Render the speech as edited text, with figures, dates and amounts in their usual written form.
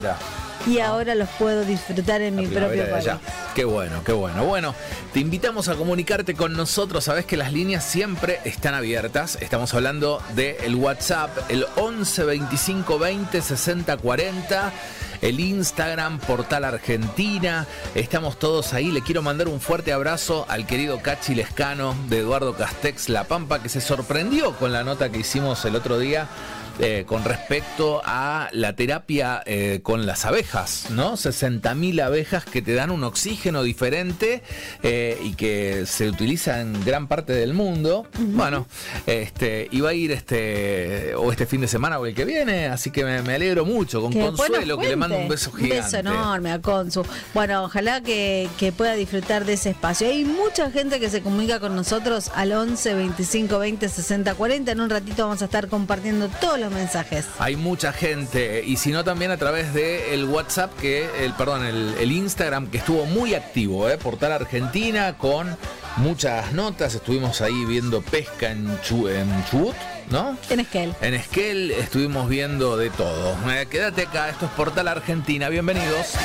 Y ahora los puedo disfrutar en mi propio país. Qué bueno, qué bueno. Bueno, te invitamos a comunicarte con nosotros. Sabés que las líneas siempre están abiertas. Estamos hablando del WhatsApp, el 11 25 20 60 40. El Instagram, Portal Argentina. Estamos todos ahí. Le quiero mandar un fuerte abrazo al querido Cachi Lescano de Eduardo Castex La Pampa, que se sorprendió con la nota que hicimos el otro día. Con respecto a la terapia con las abejas, ¿no? 60.000 abejas que te dan un oxígeno diferente y que se utiliza en gran parte del mundo. Uh-huh. Bueno, iba a ir este fin de semana o el que viene, así que me alegro mucho con Consuelo, que le mando un beso gigante. Un beso enorme a Consu. Bueno, ojalá que pueda disfrutar de ese espacio. Hay mucha gente que se comunica con nosotros al 11 25 20 60 40. En un ratito vamos a estar compartiendo todos los mensajes. Hay mucha gente, y si no también a través de el WhatsApp, el Instagram, que estuvo muy activo, Portal Argentina, con muchas notas. Estuvimos ahí viendo pesca en Chubut, ¿no? En Esquel. En Esquel estuvimos viendo de todo. Quédate acá, esto es Portal Argentina, bienvenidos.